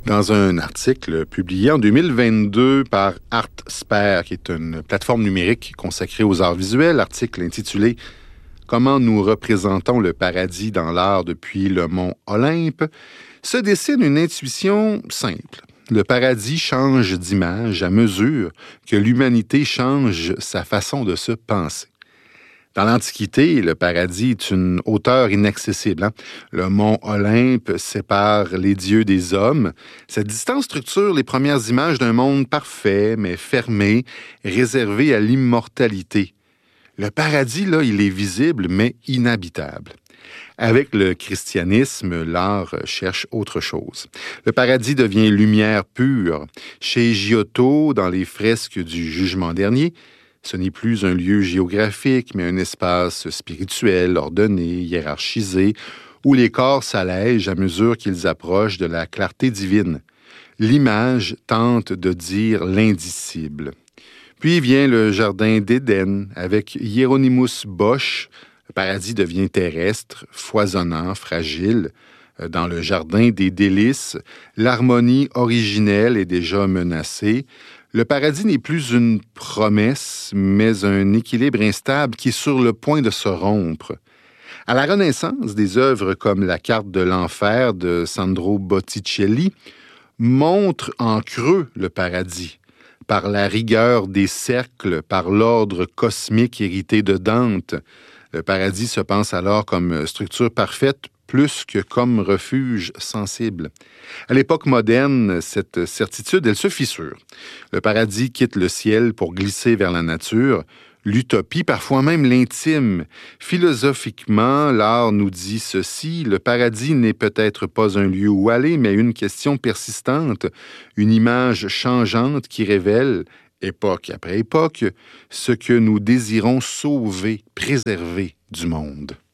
Dans un article publié en 2022 par ArtSpare, qui est une plateforme numérique consacrée aux arts visuels, article intitulé « Comment nous représentons le paradis dans l'art depuis le mont Olympe », se dessine une intuition simple. Le paradis change d'image à mesure que l'humanité change sa façon de se penser. Dans l'Antiquité, le paradis est une hauteur inaccessible. Le mont Olympe sépare les dieux des hommes. Cette distance structure les premières images d'un monde parfait, mais fermé, réservé à l'immortalité. Le paradis, là, il est visible, mais inhabitable. Avec le christianisme, l'art cherche autre chose. Le paradis devient lumière pure. Chez Giotto, dans les fresques du Jugement dernier, ce n'est plus un lieu géographique, mais un espace spirituel, ordonné, hiérarchisé, où les corps s'allègent à mesure qu'ils approchent de la clarté divine. L'image tente de dire l'indicible. Puis vient le jardin d'Éden, avec Hieronymus Bosch. Le paradis devient terrestre, foisonnant, fragile. Dans le jardin des délices, l'harmonie originelle est déjà menacée. Le paradis n'est plus une promesse, mais un équilibre instable qui est sur le point de se rompre. À la Renaissance, des œuvres comme La carte de l'enfer de Sandro Botticelli montrent en creux le paradis, par la rigueur des cercles, par l'ordre cosmique hérité de Dante. Le paradis se pense alors comme structure parfaite, plus que comme refuge sensible. À l'époque moderne, cette certitude, elle se fissure. Le paradis quitte le ciel pour glisser vers la nature, l'utopie, parfois même l'intime. Philosophiquement, l'art nous dit ceci: le paradis n'est peut-être pas un lieu où aller, mais une question persistante, une image changeante qui révèle, époque après époque, ce que nous désirons sauver, préserver du monde.